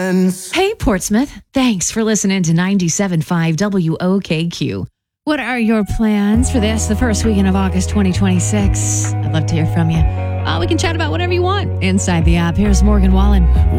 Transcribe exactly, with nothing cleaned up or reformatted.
friends. Hey, Portsmouth. Thanks for listening to ninety-seven point five W O K Q. What are your plans for this, the first weekend of August twenty twenty-six? I'd love to hear from you. Uh, we can chat about whatever you want inside the app. Here's Morgan Wallen.